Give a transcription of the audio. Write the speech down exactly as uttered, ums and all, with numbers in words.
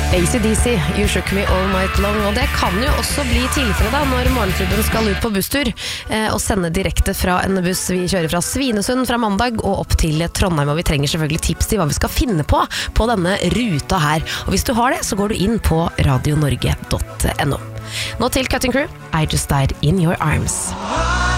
A C D C, You Shook Me All Night Long. Og det kan jo også bli tilfellet da, når morgenklubben skal ut på busstur eh, og sende direkte fra en buss vi kjører fra Svinesund fra mandag og opp til Trondheim. Og vi trenger selvfølgelig tips til hva vi skal finne på på denne ruta her. Og hvis du har det, så går du inn på radio norge punktum no. Nå til Cutting Crew, I Just Died In Your Arms.